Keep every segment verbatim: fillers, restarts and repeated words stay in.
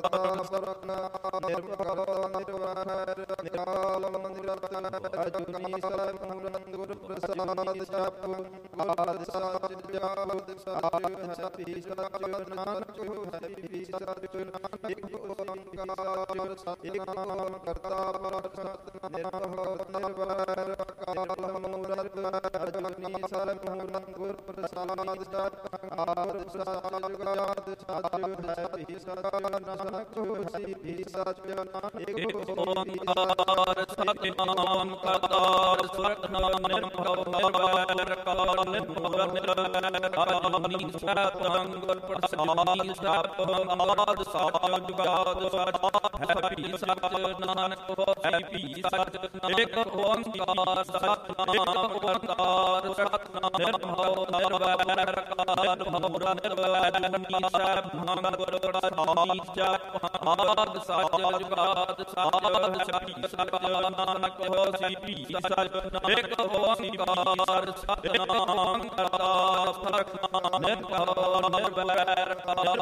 ਓੰਕਾਰ ਸਤਿਨਾਮ ਕਰਤਾਰ ਸਤਿਨਾਮ ਨਿਰਭਉ ਨਿਰਵੈਰ ਨਿਰਭਉ ਨਿਰਵੈਰ ਸਤਿ ਗੁਰ ਪ੍ਰਸਾਦਿ ਸਤਿ ਆਦਿ ਸਾਧ ਜੁਗਾਦ ਸਤਿ ਹੈ ਭੀ ਸਤਿ ਨਾਨਕ ਹੋਸੀ ਭੀ ਸਤਿ ਏਕ ਓੰਕਾਰ ਸਤਿਨਾਮ ਕਰਤਾਰ ਸਤਿਨਾਮ ਨਿਰਭਉ ਨਿਰਵੈਰ ਨਿਰਭਉ ਨਿਰਵੈਰ ਸਤਿ ਗੁਰ ਪ੍ਰਸਾਦਿ ਸਤਿ ਆਦਿ ਸਾਧ ਜੁਗਾਦ ਸਤਿ ਸਤਿ ਨਾਨਕ ਹੋਸੀ ਭੀ ਸਤਿ ਏਕ ਓੰਕਾਰ ਸਤਿਨਾਮ ਕਰਤਾਰ ਸਤਿਨਾਮ ਨਿਰਭਉ ਨਿਰਵੈਰ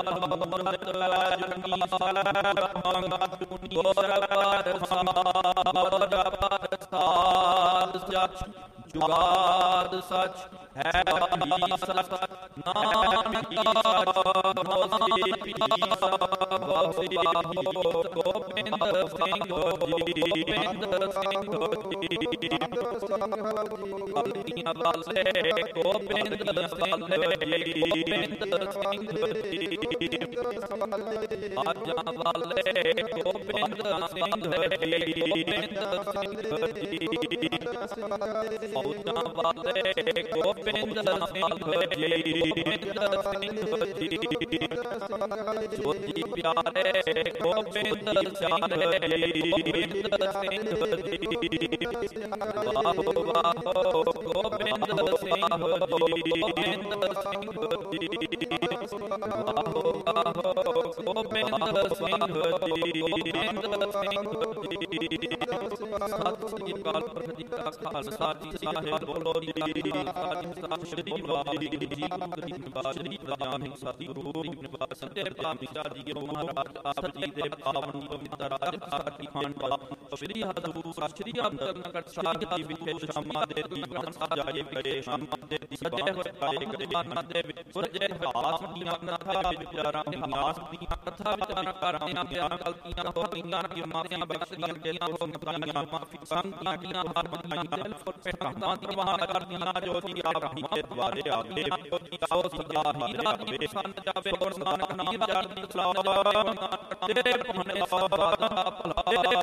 ਜੁਗਾਦ ਸਚ ਹੈ ਭੀ ਸਚ ਨਾਨਕ ਹੋਸੀ ਭੀ ਹੋਸੀ ਗੋਬਿੰਦ ਸਿੰਘ ਗੋਬਿੰਦ ਸਿੰਘ ਗੋਬਿੰਦ ਵਾਲੇ ਗੋਬਿੰਦ ਸਿੰਘ ਆਜਾਂ ਵਾਲੇ ਗੋਬਿੰਦ ਸਿੰਘ ਗੋਬਿੰਦ ਸਿੰਘ ਔਜਾਂ ਵਾਲੇ ਗੋਬਿੰਦ ਸਿੰਘ ਗੋਬਿੰਦ ਸਿੰਘ ਜੋਤੀ ਪਿਆਰੇ ਗੋਬਿੰਦ ਸਿੰਘ ਗੋਬਿੰਦ ਸਿੰਘ ਬਾਹੋ ਬਾਹੋ ਗੋਬਿੰਦ ਸਿੰਘ ਗੋਬਿੰਦ ਸਿੰਘ ਬਾਹੋ ਬਾਹੋ ਗੋਬਿੰਦ ਸਿੰਘ ਗੋਬਿੰਦ ਸਿੰਘ ਸਤਿ ਸ੍ਰੀ ਅਕਾਲ ਪੁਰਖ ਜੀ ਕਾ ਖਾਲਸਾ ਜੀ ਸਾਹਿਬ ਬੋਲੋ ਜੀ ਸਤਿ ਸ੍ਰੀ ਵਾਹਿਗੁਰੂ ਜੀ ਕਾ ਸ੍ਰੀ ਪ੍ਰਜਾਨ ਸਾਥੀ ਗੁਰੂ ਨਿਵਾਸ ਸੰਤੇ ਪਾਤਸ਼ਾਹ ਜੀ ਗੁਰੂ ਮਹਾਰਾਜ ਆਪ ਜੀ ਦੇ ਪਾਵਨ ਪਵਿੱਤਰ ਰਾਜ ਸਾਥੀ ਖਾਨ ਵਾਲਾ ਸ੍ਰੀ ਹਰਿਗੁਰੂ ਸ੍ਰੀ ਅੰਮ੍ਰਿਤਸਰ ਸਾਹਿਬ ਜੀ ਵਿਖੇ ਸ਼ਾਮਾਂ ਦੇ ਦੀਵਾਨ ਸਜਾਏ ਗਏ ਹਨ ਦੇ ਸਜੇ ਹੋਏ ਗਏ ਗਰੀਬਾਂ ਦੇ ਵਿੱਚ ਸੁਰਜੇ ਹਾਸ ਦੀਆਂ ਕਥਾ ਵਿਚਾਰਾਂ ਹਾਸ ਦੀਆਂ ਕਥਾ ਵਿਚਾਰਾਂ ਕਰਾਂ ਦੀਆਂ ਗਲਤੀਆਂ ਹੋਈਆਂ ਕਿ ਮਾਫੀਆਂ ਬਖਸ਼ੀਆਂ ਗਈਆਂ ਹੋ ਮਤਾਈਆਂ ਮਾਫੀ ਸੰਗੀਆਂ ਦੀਆਂ ਹਰ ਬਣਾਈਆਂ ਦਿਲ ਫੁੱਟੇ ਤਾਂ ਪ੍ਰਵਾਹ ਕਰਦੀਆਂ ਜੋ ਜੀ ਆਪ ਦੇ ਦੁਆਰੇ ਆਵੇ ਜੋਤੀ ਆਓ ਸਦਾ ਹੀ ਰਾਜੇ ਸੰਤ ਜਾਵੇ ਹੋਰ ਨਾਨਕ ਨਾਮ ਜਪਦੀ ਸਲਾਮ ਤੇਰੇ ਭੁਨੇ ਸਭਾ ਭਲਾ